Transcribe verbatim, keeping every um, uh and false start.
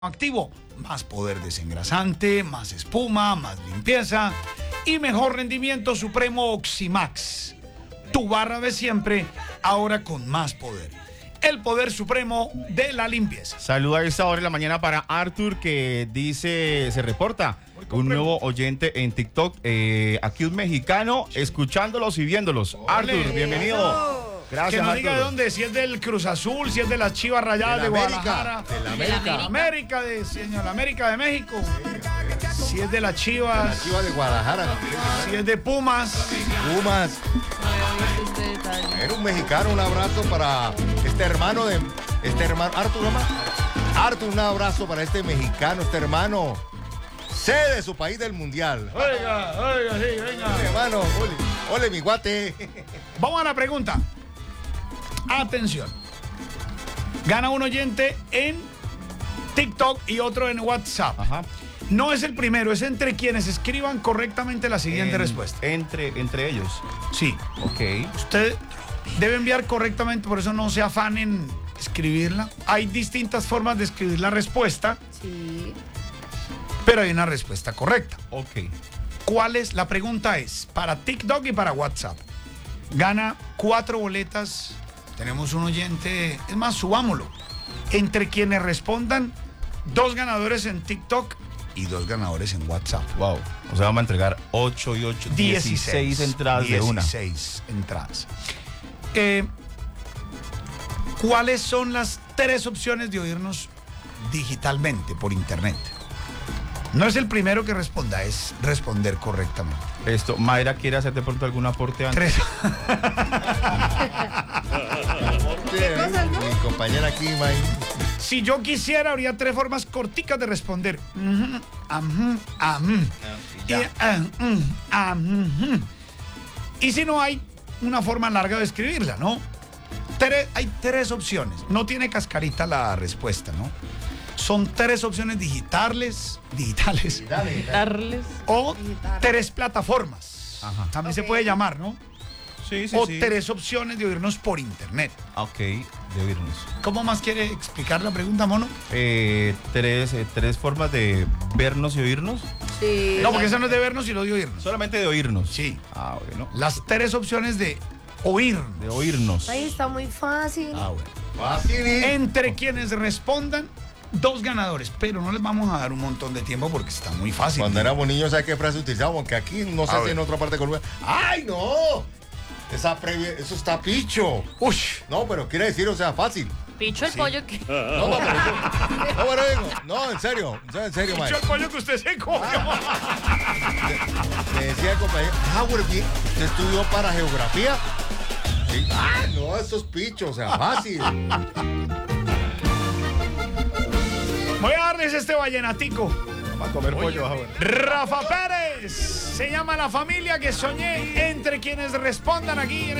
activo, más poder desengrasante, más espuma, más limpieza y mejor rendimiento. Supremo Oximax, tu barra de siempre, ahora con más poder. El poder supremo de la limpieza. Saluda a esta hora de la mañana para Arthur, que dice, se reporta un nuevo oyente en TikTok, eh, aquí un mexicano, escuchándolos y viéndolos. Ole. Arthur, bienvenido. Gracias, Que nos diga Arthur. de dónde, si es del Cruz Azul, si es de las Chivas Rayadas de, De la Guadalajara, América, de la de América. la América, de señor, la América de México, si es de las Chivas, La Chiva de Guadalajara. si es de Pumas. Pumas. Era un mexicano, un abrazo para este hermano de este hermano Arthur, ¿no? Arthur, un abrazo para este mexicano, este hermano, sede de su país del mundial. Oiga, oiga, sí, venga. Ole, hermano, ole, ole mi guate. Vamos a la pregunta. Atención. Gana un oyente en TikTok y otro en WhatsApp. Ajá. No es el primero, es entre quienes escriban correctamente la siguiente En- respuesta. Entre, entre ellos. Sí. Ok. Usted debe enviar correctamente, por eso no se afane en escribirla. Hay distintas formas de escribir la respuesta, Sí. pero hay una respuesta correcta. Ok. ¿Cuál es? La pregunta es para TikTok y para WhatsApp. Gana cuatro boletas. Tenemos un oyente, es más, subámoslo. Entre quienes respondan, dos ganadores en TikTok y dos ganadores en WhatsApp. Wow. O sea, vamos a entregar ocho y ocho, dieciséis entradas de una. dieciséis entradas. Eh, ¿Cuáles son las tres opciones de oírnos digitalmente por internet? No es el primero que responda, es responder correctamente. Esto, Mayra quiere hacer de pronto algún aporte antes. Tres. ¿Qué cosas, no? Mi compañera aquí, May. Si yo quisiera, habría tres formas corticas de responder. Ujú, ajú, ajú. Y, ah, mm, ah, ujú. Y si no hay una forma larga de escribirla, ¿no? Tres- hay tres opciones. No tiene cascarita la respuesta, ¿no? Son tres opciones digitales, digitales Dale. Darles. o Digital. tres plataformas. Ajá. También se Ok. puede llamar, ¿no? Sí, sí, O sí. tres opciones de oírnos por internet. Ok, de oírnos. ¿Cómo más quiere explicar la pregunta, mono? Eh, tres, eh, tres formas de vernos y oírnos. Sí. No, porque eso no es de vernos, sino de oírnos. Solamente de oírnos. Sí. Ah, bueno. Las tres opciones de oír. De oírnos. Ahí está muy fácil. Ah, bueno. Fácil. Entre quienes respondan, dos ganadores, pero no les vamos a dar un montón de tiempo porque está muy fácil. Cuando éramos niños, ¿sabes qué frase utilizábamos? Aunque aquí no se A hace ver. en otra parte de Colombia. ¡Ay, no! Esa previa, eso está picho. Uy, No, pero quiere decir, o sea, fácil. Picho el pollo que... No, no, pero eso- no, pero digo, no, en serio, en serio, May. mucho el pollo que usted se comió. Me decía el compañero, Howard, bien, ¿usted estudió para geografía? Sí. Ah, no, eso es picho, o sea, fácil. Voy a darles este vallenatico. Va a comer pollo, ah, bueno. Rafa Pérez se llama La Familia que Soñé. Entre quienes respondan aquí en